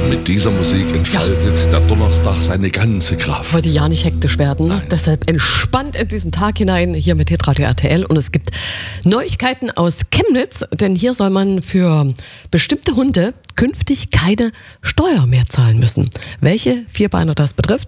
Mit dieser Musik entfaltet der Donnerstag seine ganze Kraft. Heute ja nicht hektisch werden, deshalb entspannt in diesen Tag hinein hier mit Hitradio RTL. Und es gibt Neuigkeiten aus Chemnitz, denn hier soll man für bestimmte Hunde künftig keine Steuer mehr zahlen müssen. Welche Vierbeiner das betrifft,